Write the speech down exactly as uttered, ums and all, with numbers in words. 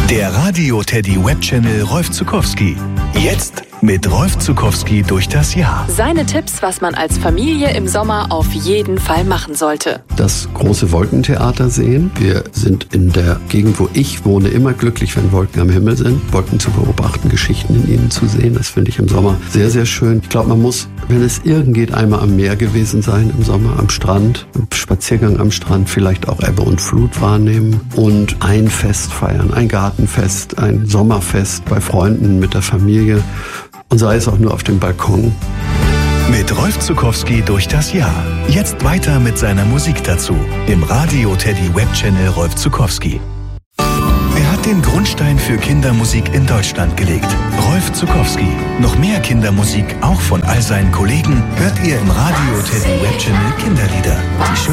Der Radio Teddy Web Channel Rolf Zuckowski. Jetzt mit Rolf Zuckowski durch das Jahr. Seine Tipps, was man als Familie im Sommer auf jeden Fall machen sollte. Das große Wolkentheater sehen. Wir sind in der Gegend, wo ich wohne, immer glücklich, wenn Wolken am Himmel sind. Wolken zu beobachten, Geschichten in ihnen zu sehen. Das finde ich im Sommer sehr, sehr schön. Ich glaube, man muss, wenn es irgend geht, einmal am Meer gewesen sein im Sommer, am Strand. Ein Spaziergang am Strand, vielleicht auch Ebbe und Flut wahrnehmen. Und ein Fest feiern, ein Gartenfest, ein Sommerfest bei Freunden, mit der Familie. Und sei es auch nur auf dem Balkon. Mit Rolf Zuckowski durch das Jahr. Jetzt weiter mit seiner Musik dazu. Im Radio Teddy Web Channel Rolf Zuckowski. Er hat den Grundstein für Kindermusik in Deutschland gelegt. Rolf Zuckowski. Noch mehr Kindermusik, auch von all seinen Kollegen, hört ihr im Radio Teddy Web Channel Kinderlieder. Die